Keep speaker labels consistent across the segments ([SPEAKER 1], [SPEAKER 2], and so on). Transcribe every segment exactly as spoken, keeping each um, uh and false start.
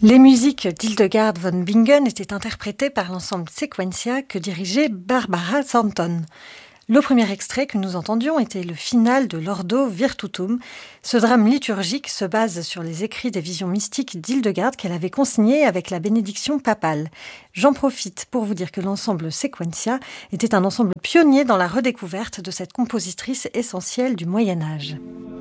[SPEAKER 1] Les musiques d'Hildegard von Bingen étaient interprétées par l'ensemble Sequentia que dirigeait Barbara Zanton. Le premier extrait que nous entendions était le final de l'Ordo Virtutum. Ce drame liturgique se base sur les écrits des visions mystiques d'Hildegard qu'elle avait consignés avec la bénédiction papale. J'en profite pour vous dire que l'ensemble Sequentia était un ensemble pionnier dans la redécouverte de cette compositrice essentielle du Moyen-Âge.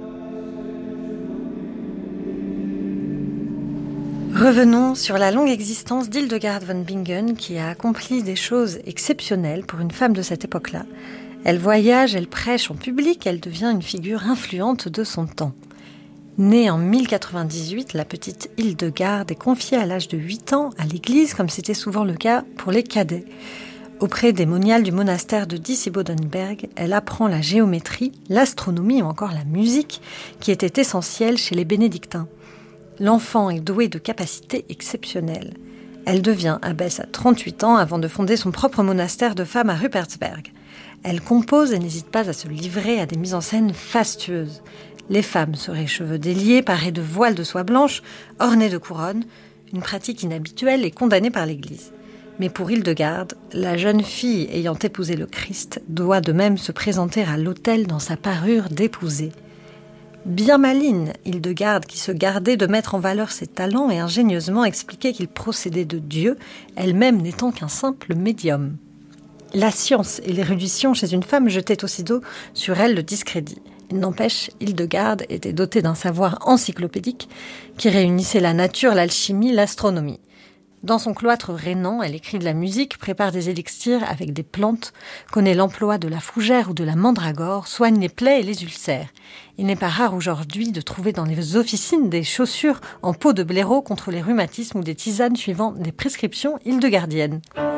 [SPEAKER 1] Revenons sur la longue existence d'Hildegard von Bingen qui a accompli des choses exceptionnelles pour une femme de cette époque-là. Elle voyage, elle prêche en public, elle devient une figure influente de son temps. Née en mille quatre-vingt-dix-huit, la petite Hildegard est confiée à l'âge de huit ans à l'église, comme c'était souvent le cas pour les cadets. Auprès des moniales du monastère de Disibodenberg, elle apprend la géométrie, l'astronomie ou encore la musique, qui étaient essentielles chez les bénédictins. L'enfant est doué de capacités exceptionnelles. Elle devient abbesse à trente-huit ans avant de fonder son propre monastère de femmes à Ruppertsberg. Elle compose et n'hésite pas à se livrer à des mises en scène fastueuses. Les femmes seraient cheveux déliés, parées de voiles de soie blanche, ornées de couronnes, une pratique inhabituelle et condamnée par l'Église. Mais pour Hildegard, la jeune fille ayant épousé le Christ doit de même se présenter à l'autel dans sa parure d'épousée. Bien maligne, Hildegard, qui se gardait de mettre en valeur ses talents et ingénieusement expliquait qu'il procédait de Dieu, elle-même n'étant qu'un simple médium. La science et l'érudition chez une femme jetaient aussitôt sur elle le discrédit. Il n'empêche, Hildegard était dotée d'un savoir encyclopédique qui réunissait la nature, l'alchimie, l'astronomie. Dans son cloître rhénan, elle écrit de la musique, prépare des élixirs avec des plantes, connaît l'emploi de la fougère ou de la mandragore, soigne les plaies et les ulcères. Il n'est pas rare aujourd'hui de trouver dans les officines des chaussures en peau de blaireau contre les rhumatismes ou des tisanes suivant des prescriptions hildegardiennes.